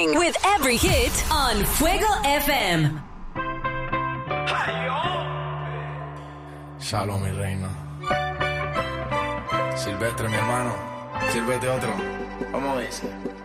morning with every hit on Fuego FM. Shalom, mi reina. Silvestre, mi hermano. Sírvete otro. ¿Cómo dice?